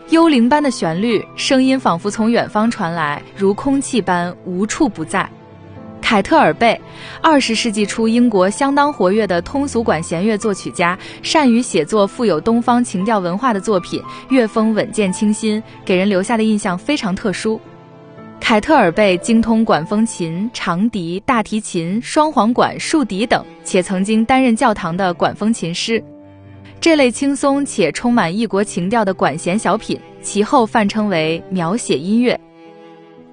幽灵般的旋律，声音仿佛从远方传来，如空气般无处不在。凯特尔贝，20世纪初英国相当活跃的通俗管弦乐作曲家，善于写作富有东方情调文化的作品，乐风稳健清新，给人留下的印象非常特殊。凯特尔贝精通管风琴、长笛、大提琴、双簧管、竖笛等，且曾经担任教堂的管风琴师。这类轻松且充满异国情调的管弦小品，其后泛称为描写音乐。